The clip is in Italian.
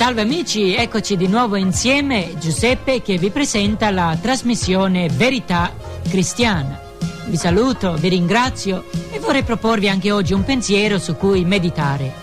Salve amici, eccoci di nuovo insieme, Giuseppe che vi presenta la trasmissione Verità Cristiana. Vi saluto, vi ringrazio e vorrei proporvi anche oggi un pensiero su cui meditare.